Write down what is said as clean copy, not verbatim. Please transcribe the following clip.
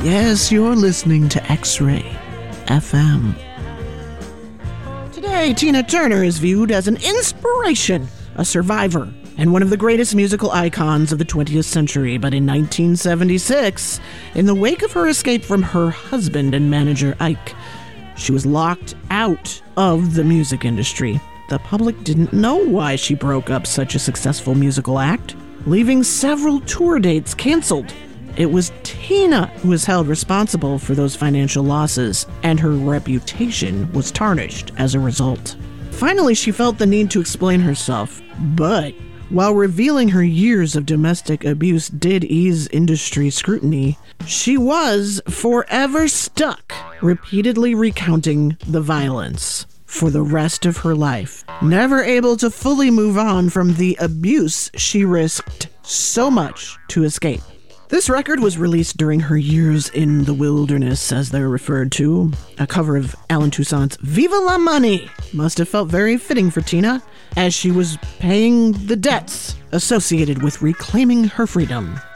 Yes, you're listening to X-Ray FM. Today, Tina Turner is viewed as an inspiration, a survivor, and one of the greatest musical icons of the 20th century. But in 1976, in the wake of her escape from her husband and manager Ike, she was locked out of the music industry. The public didn't know why she broke up such a successful musical act, leaving several tour dates canceled. It was Tina who was held responsible for those financial losses, and her reputation was tarnished as a result. Finally, she felt the need to explain herself, but while revealing her years of domestic abuse did ease industry scrutiny, she was forever stuck, repeatedly recounting the violence for the rest of her life, never able to fully move on from the abuse she risked so much to escape. This record was released during her years in the wilderness, as they're referred to. A cover of Alan Toussaint's Viva la Money must have felt very fitting for Tina, as she was paying the debts associated with reclaiming her freedom.